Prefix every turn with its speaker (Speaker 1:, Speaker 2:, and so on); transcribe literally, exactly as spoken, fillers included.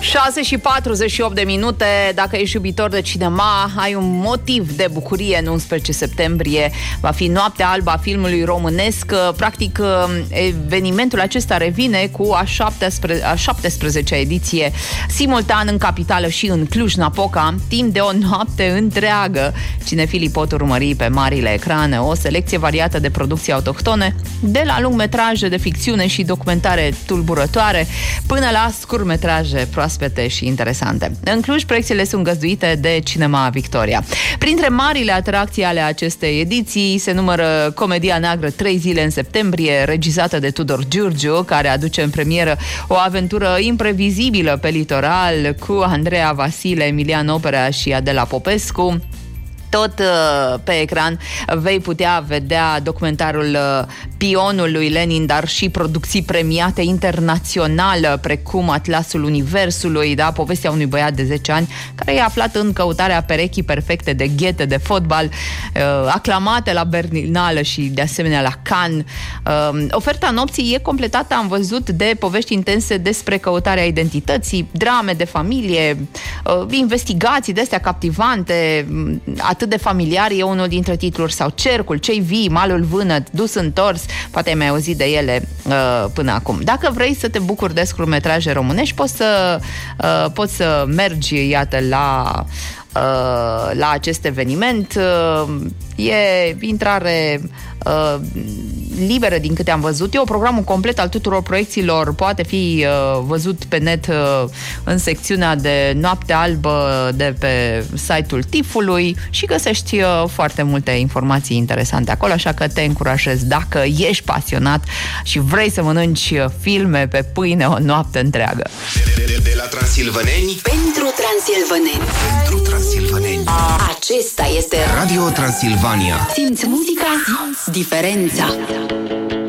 Speaker 1: șase și patruzeci și opt de minute. Dacă ești iubitor de cinema, ai un motiv de bucurie. În unsprezece septembrie va fi Noaptea Albă a filmului românesc. Practic, evenimentul acesta revine cu a șaptesprezecea ediție, simultan în capitală și în Cluj-Napoca, timp de o noapte întreagă. Cinefilii pot urmări pe marile ecrane o selecție variată de producții autohtone, de la lungmetraje de ficțiune și documentare tulburătoare, până la scurtmetraje proaspete și interesante. În Cluj, proiecțiile sunt găzduite de Cinema Victoria. Printre marile atracții ale acestei ediții se numără comedia neagră Trei zile în septembrie, regizată de Tudor Giurgiu, care aduce în premieră o aventură imprevizibilă pe litoral cu Andreea Vasile, Emilian Opera și Adela Popescu. Tot uh, pe ecran vei putea vedea documentarul uh, Pionul lui Lenin, dar și producții premiate internațional, precum Atlasul Universului, da? Povestea unui băiat de zece ani care e aflat în căutarea perechii perfecte de ghete de fotbal, uh, aclamate la Berlinală și de asemenea la Cannes. Uh, oferta nopții e completată, am văzut, de povești intense despre căutarea identității, drame de familie, uh, investigații de astea captivante, atât de familiar e unul dintre titluri, sau Cercul, Cei vii, Malul vânăt, Dus întors, poate ai mai auzit de ele uh, până acum. Dacă vrei să te bucuri de scurtmetraje românești, poți să, uh, poți să mergi, iată, la uh, la acest eveniment. Uh, e intrare uh, liberă, din câte am văzut eu. Programul complet al tuturor proiecțiilor poate fi uh, văzut pe net uh, în secțiunea de Noapte Albă de pe site-ul Tifului și găsești uh, foarte multe informații interesante acolo, așa că te încurajez, dacă ești pasionat și vrei să mănânci filme pe pâine o noapte întreagă.
Speaker 2: De, de, de la Transilvaneni
Speaker 3: pentru transilvaneni.
Speaker 2: Pentru transilvaneni.
Speaker 3: Acesta este
Speaker 2: Radio Transilvania.
Speaker 3: Simți muzica, simți diferența.